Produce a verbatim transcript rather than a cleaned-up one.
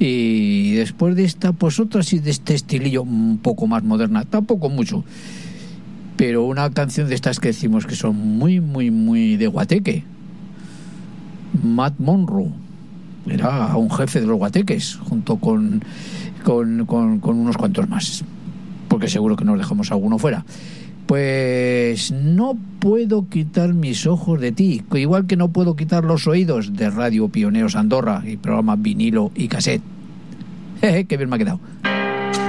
Y después de esta, pues otra así de este estilillo un poco más moderna, tampoco mucho, pero una canción de estas que decimos que son muy, muy, muy de guateque. Matt Monro era un jefe de los guateques, junto con, con, con, con unos cuantos más, porque seguro que nos dejamos alguno fuera. Pues no puedo quitar mis ojos de ti, igual que no puedo quitar los oídos de Radio Pioneros Andorra y programa vinilo y cassette. Jeje, qué bien me ha quedado.